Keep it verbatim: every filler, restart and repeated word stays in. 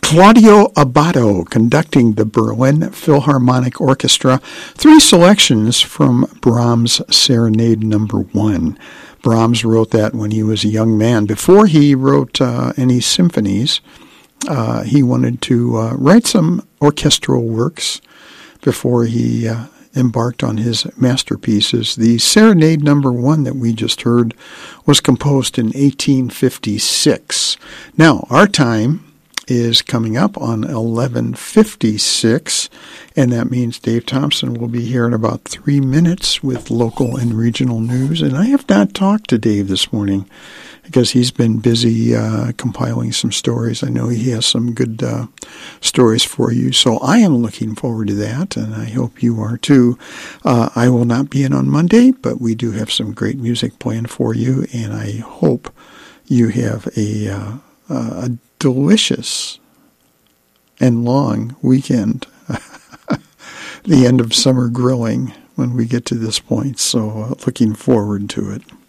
Claudio Abbado conducting the Berlin Philharmonic Orchestra. Three selections from Brahms' Serenade Number One. Brahms wrote that when he was a young man. Before he wrote uh, any symphonies, uh, he wanted to uh, write some orchestral works before he uh, embarked on his masterpieces. The Serenade Number One that we just heard was composed in eighteen fifty-six. Now, our time is coming up on eleven fifty-six, and that means Dave Thompson will be here in about three minutes with local and regional news. And I have not talked to Dave this morning because he's been busy uh, compiling some stories. I know he has some good uh, stories for you, so I am looking forward to that, and I hope you are too. Uh, I will not be in on Monday, but we do have some great music planned for you, and I hope you have a, uh, a delicious and long weekend, the end of summer grilling when we get to this point, so uh, looking forward to it.